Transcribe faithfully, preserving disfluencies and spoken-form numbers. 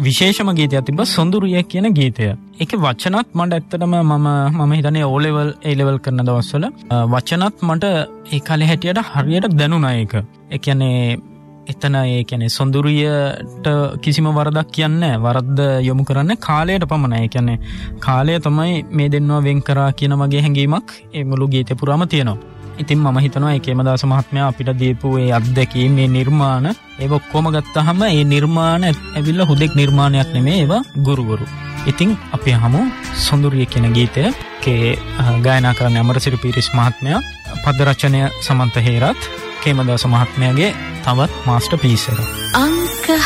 විශේෂම ගීතයක් තිබ්බා සොඳුරිය කියන ගීතය. ඒකේ වචනත් මට ඇත්තටම මම මම හිතන්නේ O level A level කරන දවස්වල වචනත් මට ඒ කාලේ හැටියට හරියට දැනුණා ඒක. ඒ කියන්නේ එතන ඒ කියන්නේ සොඳුරියට කිසිම වරදක් කියන්නේ නැහැ. වරද්ද යොමු කරන්නේ කාලයට පමණයි. ඒ කියන්නේ කාලය තමයි මේ දෙන්නවා වෙන් කරා කියන වගේ හැඟීමක් ඒ මුළු ගීතේ පුරාම තියෙනවා. ඉතින් මම හිතනවා ඒ කේමදාස මහත්මයා අපිට දීපු ඒ අත්දැකීම් මේ නිර්මාණ ඒව ඔක්කොම ගත්තාම ඒ නිර්මාණ ඇවිල්ලා හුදෙක් නිර්මාණයක් නෙමෙයි ඒවා ගුරුවරු. ඉතින් අපි අහමු සොඳුරිය කියන ගීතය. කේ ගායනා කරන අමරසිරි පීරිස් මහත්මයා, පද රචනය සමන්ත හේරත්, කේමදාස මහත්මයාගේ තවත් මාස්ටර් පීස් එක.